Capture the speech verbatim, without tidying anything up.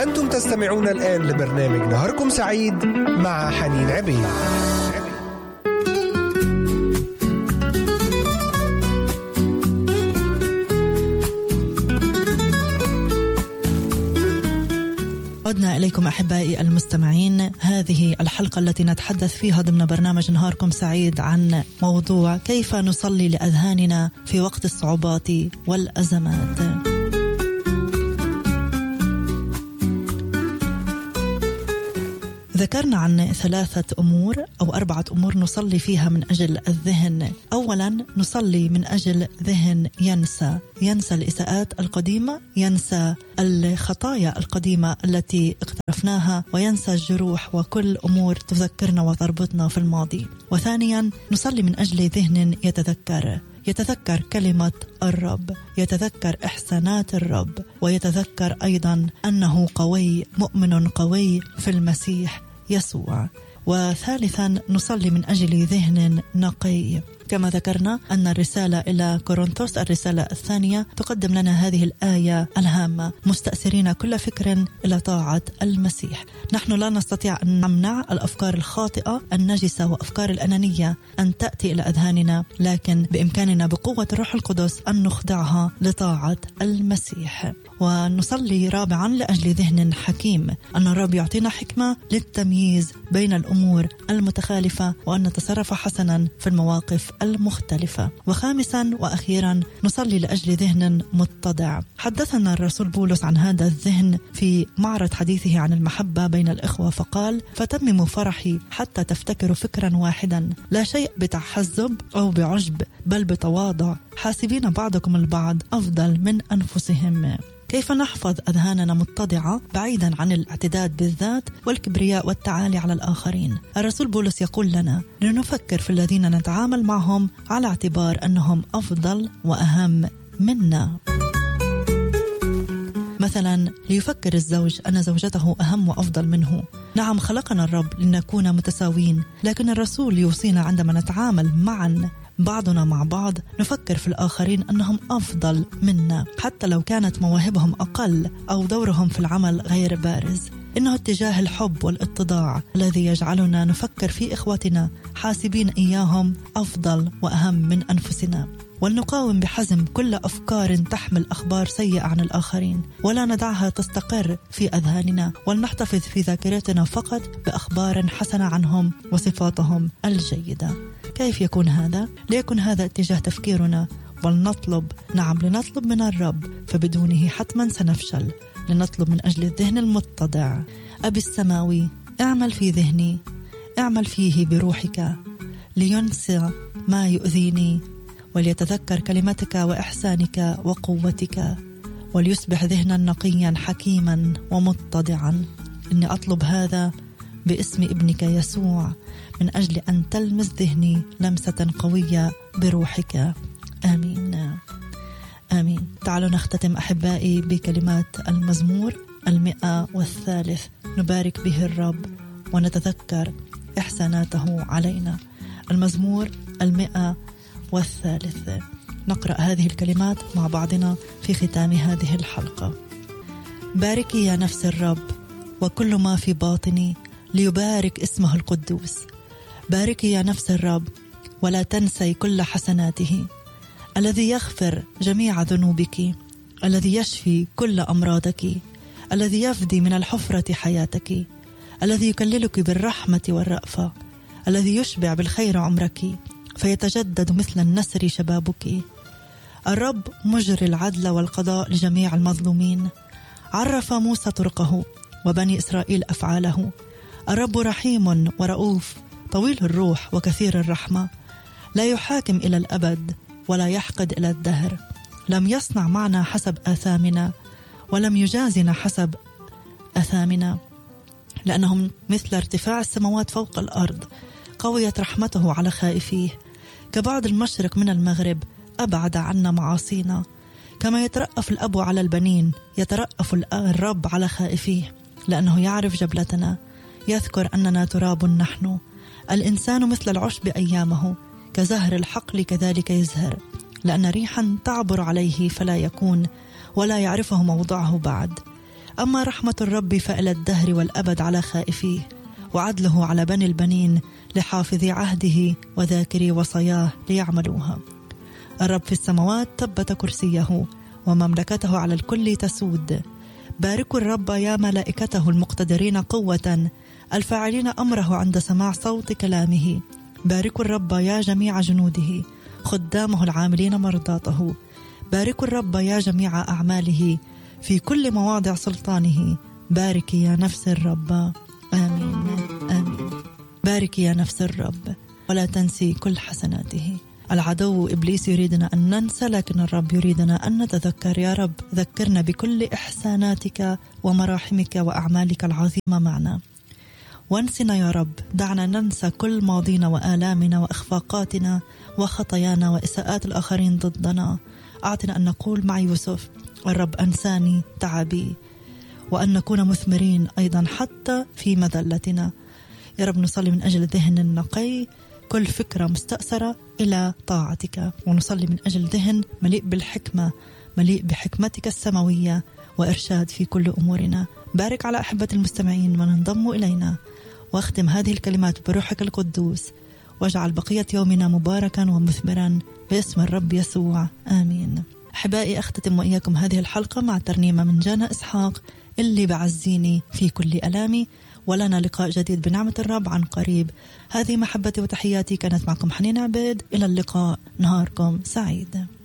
وأنتم تستمعون الآن لبرنامج نهاركم سعيد مع حنين عبيد. عدنا إليكم أحبائي المستمعين. هذه الحلقة التي نتحدث فيها ضمن برنامج نهاركم سعيد عن موضوع كيف نصلي لأذهاننا في وقت الصعوبات والأزمات. ذكرنا عن ثلاثة أمور أو أربعة أمور نصلي فيها من أجل الذهن. أولا نصلي من أجل ذهن ينسى ينسى الإساءات القديمة، ينسى الخطايا القديمة التي اقترفناها، وينسى الجروح وكل أمور تذكرنا وتربطنا في الماضي. وثانيا نصلي من أجل ذهن يتذكر يتذكر كلمة الرب، يتذكر إحسانات الرب، ويتذكر أيضا أنه قوي، مؤمن قوي في المسيح يسوع. وثالثا نصلي من أجل ذهن نقي، كما ذكرنا أن الرسالة إلى كورنثوس الرسالة الثانية تقدم لنا هذه الآية الهامة: مستأثرين كل فكر إلى طاعة المسيح. نحن لا نستطيع أن نمنع الأفكار الخاطئة النجسة وأفكار الأنانية أن تأتي إلى أذهاننا، لكن بإمكاننا بقوة الروح القدس أن نخضعها لطاعة المسيح. ونصلي رابعا لأجل ذهن حكيم، أن الرب يعطينا حكمة للتمييز بين الأمور المتخالفة وأن نتصرف حسنا في المواقف المختلفة. وخامسا وأخيرا نصلي لأجل ذهن متضع. حدثنا الرسول بولس عن هذا الذهن في معرض حديثه عن المحبة بين الإخوة، فقال: فتمموا فرحي حتى تفتكروا فكرا واحدا، لا شيء بتحزب أو بعجب، بل بتواضع، حاسبين بعضكم البعض أفضل من أنفسهم. كيف نحفظ أذهاننا متضعة بعيدا عن الاعتداد بالذات والكبرياء والتعالي على الآخرين؟ الرسول بولس يقول لنا لنفكر في الذين نتعامل معهم على اعتبار أنهم أفضل وأهم منا. مثلا ليفكر الزوج أن زوجته أهم وأفضل منه. نعم، خلقنا الرب لنكون متساويين، لكن الرسول يوصينا عندما نتعامل معا بعضنا مع بعض نفكر في الآخرين أنهم أفضل منا، حتى لو كانت مواهبهم أقل أو دورهم في العمل غير بارز. إنه اتجاه الحب والاتضاع الذي يجعلنا نفكر في إخوتنا حاسبين إياهم أفضل وأهم من أنفسنا. ولنقاوم بحزم كل أفكار تحمل أخبار سيئة عن الآخرين، ولا ندعها تستقر في أذهاننا، ولنحتفظ في ذاكرتنا فقط بأخبار حسنة عنهم وصفاتهم الجيدة. كيف يكون هذا؟ ليكن هذا اتجاه تفكيرنا، ولنطلب نعم لنطلب من الرب، فبدونه حتما سنفشل. لنطلب من أجل الذهن المتضع. أبي السماوي، اعمل في ذهني، اعمل فيه بروحك، لينسى ما يؤذيني، وليتذكر كلمتك وإحسانك وقوتك، وليصبح ذهنا نقيا حكيما ومتضعا. إني أطلب هذا باسم ابنك يسوع، من أجل أن تلمس ذهني لمسة قوية بروحك. آمين آمين. تعالوا نختتم أحبائي بكلمات المزمور المئة والثالث، نبارك به الرب ونتذكر إحساناته علينا. المزمور المئة والثالث. نقرأ هذه الكلمات مع بعضنا في ختام هذه الحلقة. باركي يا نفس الرب وكل ما في باطني ليبارك اسمه القدوس. باركي يا نفس الرب ولا تنسي كل حسناته، الذي يغفر جميع ذنوبك، الذي يشفي كل أمراضك، الذي يفدي من الحفرة حياتك، الذي يكللك بالرحمة والرأفة، الذي يشبع بالخير عمرك فيتجدد مثل النسر شبابك. الرب مجري العدل والقضاء لجميع المظلومين. عرف موسى طرقه وبني إسرائيل أفعاله. الرب رحيم ورؤوف، طويل الروح وكثير الرحمة، لا يحاكم إلى الأبد ولا يحقد إلى الدهر. لم يصنع معنا حسب آثامنا ولم يجازنا حسب آثامنا، لأنهم مثل ارتفاع السماوات فوق الأرض. قويت رحمته على خائفيه، كبعد المشرق من المغرب أبعد عنا معاصينا. كما يترأف الأب على البنين يترأف الرب على خائفيه، لأنه يعرف جبلتنا، يذكر أننا تراب نحن. الإنسان مثل العشب أيامه، كزهر الحقل كذلك يزهر، لأن ريحا تعبر عليه فلا يكون، ولا يعرفه موضعه بعد. أما رحمة الرب فإلى الدهر والأبد على خائفيه، وعدله على بني البنين لحافظي عهده وذاكري وصاياه ليعملوها. الرب في السماوات ثبت كرسيه، ومملكته على الكل تسود. باركوا الرب يا ملائكته المقتدرين قوة، الفاعلين أمره عند سماع صوت كلامه. باركوا الرب يا جميع جنوده، خدامه العاملين مرضاته. باركوا الرب يا جميع أعماله في كل مواضع سلطانه. بارك يا نفس الرب. آمين آمين. بارك يا نفس الرب ولا تنسي كل حسناته. العدو إبليس يريدنا أن ننسى، لكن الرب يريدنا أن نتذكر. يا رب ذكرنا بكل إحساناتك ومراحمك وأعمالك العظيمة معنا، وانسنا يا رب. دعنا ننسى كل ماضينا وآلامنا وإخفاقاتنا وخطايانا وإساءات الآخرين ضدنا. أعطنا أن نقول مع يوسف: الرب أنساني تعبي، وأن نكون مثمرين أيضا حتى في مذلتنا. يا رب نصلي من أجل ذهن نقي، كل فكرة مستأثرة إلى طاعتك، ونصلي من أجل ذهن مليء بالحكمة، مليء بحكمتك السماوية وإرشاد في كل أمورنا. بارك على أحبة المستمعين من انضموا إلينا، واختم هذه الكلمات بروحك القدوس، واجعل بقية يومنا مباركا ومثمرا باسم الرب يسوع. آمين. أحبائي، أختتم وإياكم هذه الحلقة مع ترنيمة من جانا إسحاق: اللي بعزيني في كل ألامي. ولنا لقاء جديد بنعمة الرب عن قريب. هذه محبتي وتحياتي، كانت معكم حنين عبيد. إلى اللقاء، نهاركم سعيد.